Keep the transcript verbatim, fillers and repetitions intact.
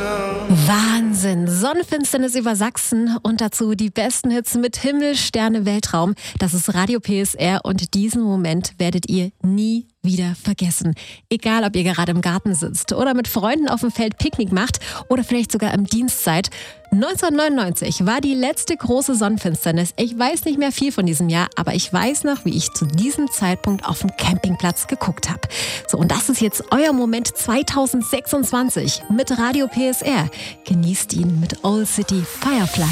Wahnsinn! Sonnenfinsternis über Sachsen und dazu die besten Hits mit Himmel, Sterne, Weltraum. Das ist Radio P S R und diesen Moment werdet ihr nie wieder vergessen. Egal, ob ihr gerade im Garten sitzt oder mit Freunden auf dem Feld Picknick macht oder vielleicht sogar im Dienst seid. neunzehnhundertneunundneunzig war die letzte große Sonnenfinsternis. Ich weiß nicht mehr viel von diesem Jahr, aber ich weiß noch, wie ich zu diesem Zeitpunkt auf dem Campingplatz geguckt habe. So, und das ist jetzt euer Moment zweitausendsechsundzwanzig mit Radio P S R. Genießt ihn mit Old City Firefly.